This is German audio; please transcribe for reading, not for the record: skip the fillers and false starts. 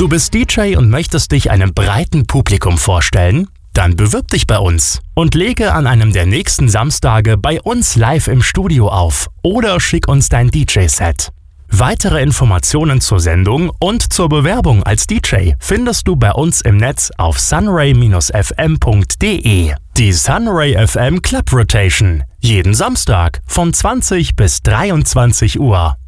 Du bist DJ und möchtest dich einem breiten Publikum vorstellen? Dann bewirb dich bei uns und lege an einem der nächsten Samstage bei uns live im Studio auf oder schick uns dein DJ-Set. Weitere Informationen zur Sendung und zur Bewerbung als DJ findest du bei uns im Netz auf sunray-fm.de. Die Sunray FM Club Rotation. Jeden Samstag von 20 bis 23 Uhr.